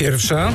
21.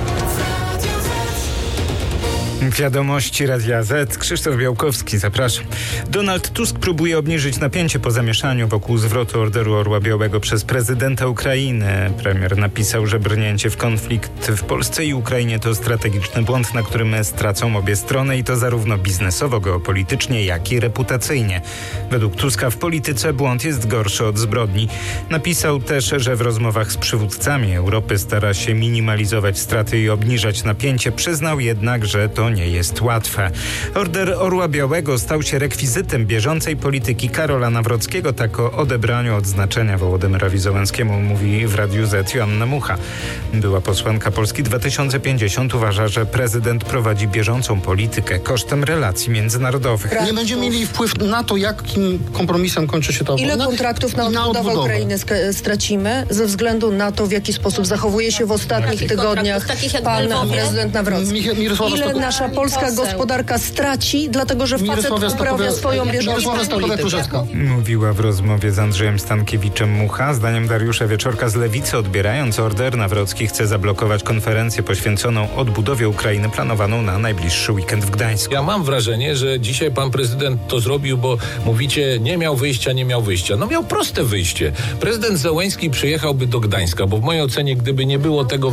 Wiadomości Radia Z. Krzysztof Białkowski, zapraszam. Donald Tusk próbuje obniżyć napięcie po zamieszaniu wokół zwrotu Orderu Orła Białego przez prezydenta Ukrainy. Premier napisał, że brnięcie w konflikt w Polsce i Ukrainie to strategiczny błąd, na którym stracą obie strony i to zarówno biznesowo, geopolitycznie, jak i reputacyjnie. Według Tuska w polityce błąd jest gorszy od zbrodni. Napisał też, że w rozmowach z przywódcami Europy stara się minimalizować straty i obniżać napięcie. Przyznał jednak, że to nie jest łatwe. Order Orła Białego stał się rekwizytem bieżącej polityki Karola Nawrockiego. Tak o odebraniu odznaczenia Wołodymyrowi Zełenskiemu mówi w Radiu Z Joanna Mucha. Była posłanka Polski 2050 uważa, że prezydent prowadzi bieżącą politykę kosztem relacji międzynarodowych. Nie będziemy mieli wpływ na to, jakim kompromisem kończy się ta wojna. Ile kontraktów na odbudowę Ukrainy stracimy ze względu na to, w jaki sposób zachowuje się w ostatnich tygodniach pan prezydent Nawrocki? Ile nasza polska gospodarka straci, dlatego że facet uprawia swoją bieżącą politykę. Mówiła w rozmowie z Andrzejem Stankiewiczem Mucha. Zdaniem Dariusza Wieczorka z Lewicy, odbierając order, Nawrocki chce zablokować konferencję poświęconą odbudowie Ukrainy planowaną na najbliższy weekend w Gdańsku. Ja mam wrażenie, że dzisiaj pan prezydent to zrobił, bo mówicie, nie miał wyjścia. No miał proste wyjście. Prezydent Zełenski przyjechałby do Gdańska, bo w mojej ocenie, gdyby nie było tego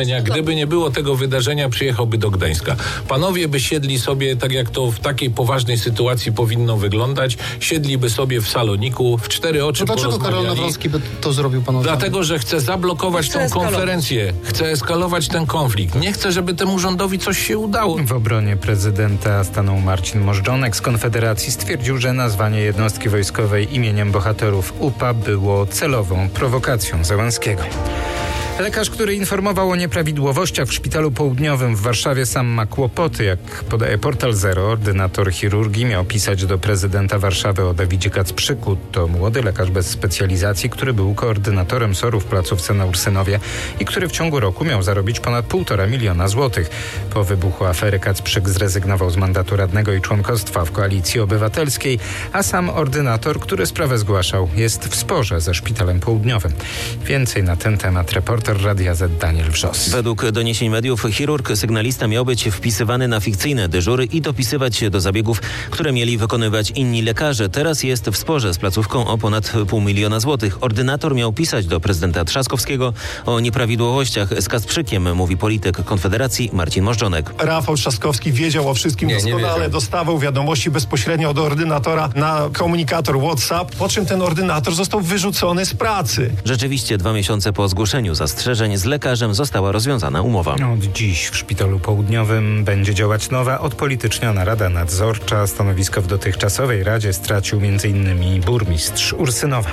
wydarzenia, przyjechałby do Gdańska. Panowie by siedli sobie, tak jak to w takiej poważnej sytuacji powinno wyglądać, siedliby sobie w saloniku, w cztery oczy porozmawiali. Dlaczego Karol Nawrocki by to zrobił, panowie? Dlatego, że chce zablokować tą konferencję, chce eskalować ten konflikt. Nie chce, żeby temu rządowi coś się udało. W obronie prezydenta stanął Marcin Możdżonek z Konfederacji. Stwierdził, że nazwanie jednostki wojskowej imieniem bohaterów UPA było celową prowokacją Zełenskiego. Lekarz, który informował o nieprawidłowościach w Szpitalu Południowym w Warszawie, sam ma kłopoty. Jak podaje portal Zero, ordynator chirurgii miał pisać do prezydenta Warszawy o Dawidzie Kacprzyku. To młody lekarz bez specjalizacji, który był koordynatorem SOR-u w placówce na Ursynowie i który w ciągu roku miał zarobić ponad 1,5 miliona złotych. Po wybuchu afery Kacprzyk zrezygnował z mandatu radnego i członkostwa w Koalicji Obywatelskiej, a sam ordynator, który sprawę zgłaszał, jest w sporze ze Szpitalem Południowym. Więcej na ten temat reporter Radia Z Daniel Wrzos. Według doniesień mediów chirurg sygnalista miał być wpisywany na fikcyjne dyżury i dopisywać się do zabiegów, które mieli wykonywać inni lekarze. Teraz jest w sporze z placówką o ponad 0,5 miliona złotych. Ordynator miał pisać do prezydenta Trzaskowskiego o nieprawidłowościach z Kacprzykiem, mówi polityk Konfederacji Marcin Możdżonek. Rafał Trzaskowski wiedział o wszystkim doskonale, dostawał wiadomości bezpośrednio do ordynatora na komunikator WhatsApp, po czym ten ordynator został wyrzucony z pracy. Rzeczywiście 2 miesiące po zgłoszeniu zastrzeżeń z lekarzem została rozwiązana umowa. Od dziś w Szpitalu Południowym będzie działać nowa, odpolityczniona Rada Nadzorcza. Stanowisko w dotychczasowej Radzie stracił m.in. burmistrz Ursynowa.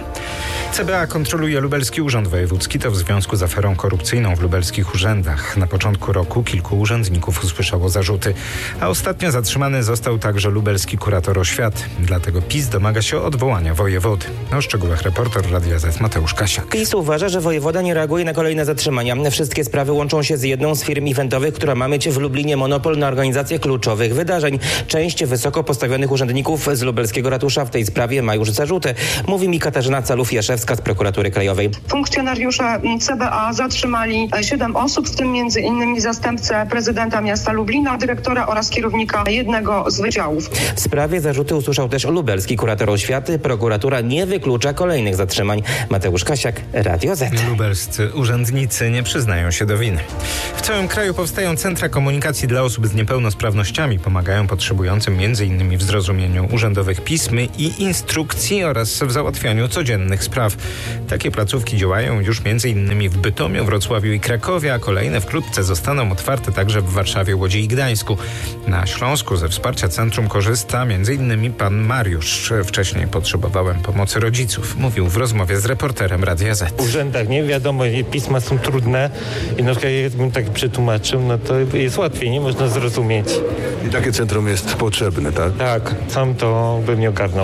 CBA kontroluje Lubelski Urząd Wojewódzki. To w związku z aferą korupcyjną w lubelskich urzędach. Na początku roku kilku urzędników usłyszało zarzuty, a ostatnio zatrzymany został także lubelski kurator oświaty. Dlatego PiS domaga się odwołania wojewody. O szczegółach reporter Radia Z Mateusz Kasiak. PiS uważa, że wojewoda nie reaguje na kolejne zatrzymania. Wszystkie sprawy łączą się z jedną z firm eventowych, która ma mieć w Lublinie monopol na organizację kluczowych wydarzeń. Część wysoko postawionych urzędników z lubelskiego ratusza w tej sprawie ma już zarzuty. Mówi mi Katarzyna Calów-Jaszewska z Prokuratury Krajowej. Funkcjonariusze CBA zatrzymali 7 osób, w tym m.in. zastępcę prezydenta miasta Lublina, dyrektora oraz kierownika jednego z wydziałów. W sprawie zarzuty usłyszał też lubelski kurator oświaty. Prokuratura nie wyklucza kolejnych zatrzymań. Mateusz Kasiak, Radio Z. Lubelscy urzędnicy nie przyznają się do winy. W całym kraju powstają centra komunikacji dla osób z niepełnosprawnościami. Pomagają potrzebującym m.in. w zrozumieniu urzędowych pism i instrukcji oraz w załatwianiu codziennych spraw. Takie placówki działają już m.in. w Bytomiu, Wrocławiu i Krakowie, a kolejne wkrótce zostaną otwarte także w Warszawie, Łodzi i Gdańsku. Na Śląsku ze wsparcia centrum korzysta m.in. pan Mariusz. Wcześniej potrzebowałem pomocy rodziców. Mówił w rozmowie z reporterem Radia Z. W urzędach nie wiadomo, pisma są trudne i na przykład jakbym tak przetłumaczył, no to jest łatwiej, nie można zrozumieć. I takie centrum jest potrzebne, tak? Tak, sam to bym nie ogarnął.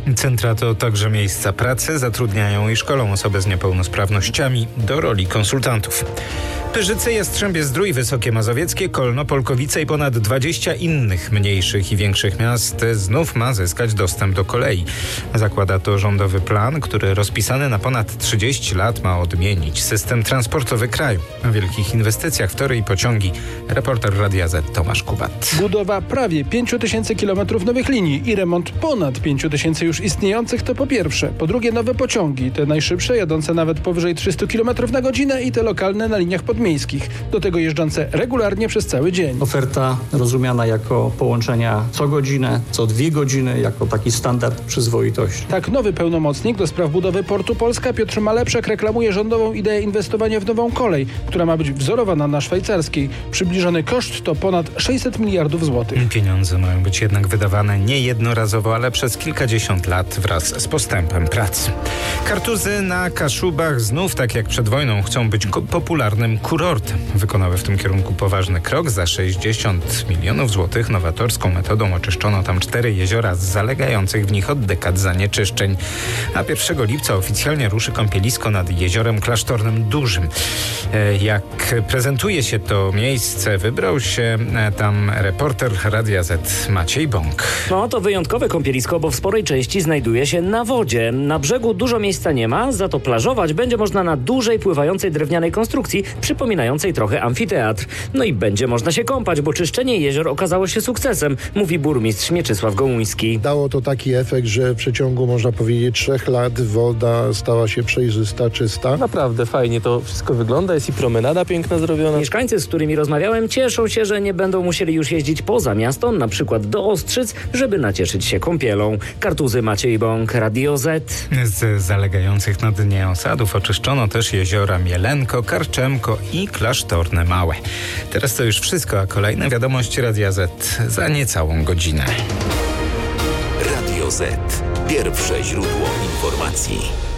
Centra to także miejsca pracy, zatrudniają i szkolą osoby z niepełnosprawnościami do roli konsultantów. Pyrzyce, Jastrzębie-Zdrój, Wysokie Mazowieckie, Kolno, Polkowice i ponad 20 innych mniejszych i większych miast znów ma zyskać dostęp do kolei. Zakłada to rządowy plan, który rozpisany na ponad 30 lat ma odmienić system transportowy kraju. O wielkich inwestycjach w tory i pociągi reporter Radia Z Tomasz Kubat. Budowa prawie 5000 kilometrów nowych linii i remont ponad 5000 już istniejących to po pierwsze. Po drugie nowe pociągi, te najszybsze, jadące nawet powyżej 300 km na godzinę i te lokalne na liniach podmiejskich. Do tego jeżdżące regularnie przez cały dzień. Oferta rozumiana jako połączenia co godzinę, co 2 godziny, jako taki standard przyzwoitości. Tak nowy pełnomocnik do spraw budowy Portu Polska Piotr Malepszak reklamuje rządową ideę inwestowania w nową kolej, która ma być wzorowana na szwajcarskiej. Przybliżony koszt to ponad 600 miliardów złotych. Pieniądze mają być jednak wydawane nie jednorazowo, ale przez kilkadziesiąt lat wraz z postępem prac. Kartuzy na Kaszubach znów, tak jak przed wojną, chcą być popularnym kurortem. Wykonały w tym kierunku poważny krok. Za 60 milionów złotych nowatorską metodą oczyszczono tam 4 jeziora z zalegających w nich od dekad zanieczyszczeń. A 1 lipca oficjalnie ruszy kąpielisko nad jeziorem Klasztornym Dużym. Jak prezentuje się to miejsce, wybrał się tam reporter Radia Z Maciej Bąk. No to wyjątkowe kąpielisko, bo w sporej części znajduje się na wodzie. Na brzegu dużo miejsca nie ma, za to plażować będzie można na dużej pływającej drewnianej konstrukcji, przypominającej trochę amfiteatr. No i będzie można się kąpać, bo czyszczenie jezior okazało się sukcesem, mówi burmistrz Mieczysław Gołuński. Dało to taki efekt, że w przeciągu, można powiedzieć, 3 lat woda stała się przejrzysta, czysta. Naprawdę fajnie to wszystko wygląda, jest i promenada piękna zrobiona. Mieszkańcy, z którymi rozmawiałem, cieszą się, że nie będą musieli już jeździć poza miasto, na przykład do Ostrzyc, żeby nacieszyć się kąpielą. Kartuzy, Maciej Bąk, Radio Z. Z zalegających na dnie osadów oczyszczono też jeziora Mielenko, Karczemko i Klasztorne Małe. Teraz to już wszystko, a kolejne wiadomości Radia Z za niecałą godzinę. Radio Z. Pierwsze źródło informacji.